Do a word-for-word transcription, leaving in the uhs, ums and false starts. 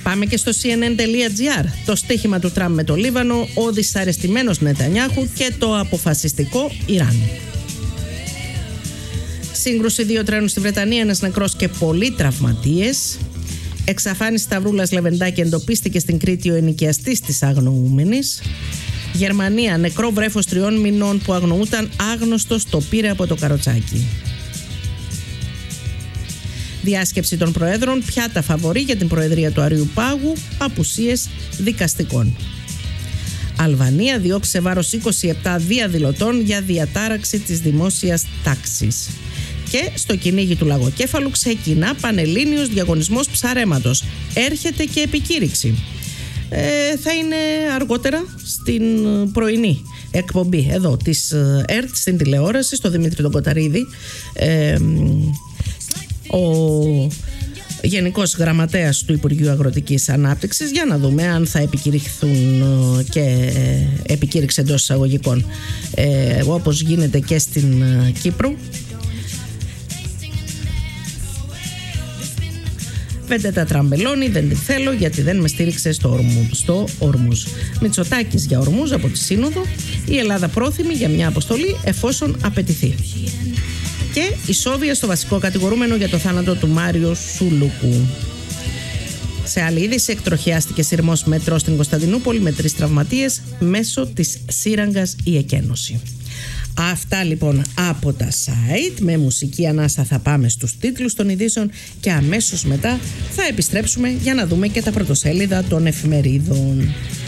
Πάμε και στο σι εν εν τελεία τζι άρ. Το στοίχημα του Τραμπ με το Λίβανο, ο δυσαρεστημένος Νετανιάχου και το αποφασιστικό Ιράν. Σύγκρουση δύο τρένων στη Βρετανία, ένας νεκρός και πολλοί τραυματίες. Εξαφάνιση Σταυρούλας Λεβεντάκη εντοπίστηκε στην Κρήτη ο ενοικιαστής της αγνοούμενης. Γερμανία, νεκρό βρέφος τριών μηνών που αγνοούταν άγνωστος το πήρε από το καροτσάκι. Διάσκεψη των Προέδρων, πιάτα φαβορί για την Προεδρία του Αριουπάγου, απουσίες δικαστικών. Αλβανία διώξει σε βάρος είκοσι επτά διαδηλωτών για διατάραξη της δημόσιας τάξης. Και στο κυνήγι του λαγοκέφαλου ξεκινά πανελλήνιος διαγωνισμός ψαρέματος. Έρχεται και επικήρυξη. Ε, θα είναι αργότερα στην πρωινή εκπομπή εδώ της ΕΡΤ στην τηλεόραση, στο Δημήτρη τον Κοταρίδη. Ε, ο Γενικός Γραμματέας του Υπουργείου Αγροτικής Ανάπτυξης, για να δούμε αν θα επικηρυχθούν και επικήρυξη εντός εισαγωγικών, ε, όπως γίνεται και στην Κύπρο. Βεντέτα Τραμπελώνη, δεν τη θέλω γιατί δεν με στήριξε στο, ορμού, στο Ορμούζ. Μητσοτάκης για Ορμούζ από τη Σύνοδο. Η Ελλάδα πρόθυμη για μια αποστολή εφόσον απαιτηθεί. Και ισόβια στο βασικό κατηγορούμενο για το θάνατο του Μάριο Σουλούκου. Σε άλλη είδηση, εκτροχιάστηκε σειρμός μετρό στην Κωνσταντινούπολη με τρεις τραυματίες μέσω της σύραγγας η εκένωση. Αυτά λοιπόν από τα site. Με μουσική ανάσα θα πάμε στους τίτλους των ειδήσεων και αμέσως μετά θα επιστρέψουμε για να δούμε και τα πρωτοσέλιδα των εφημερίδων.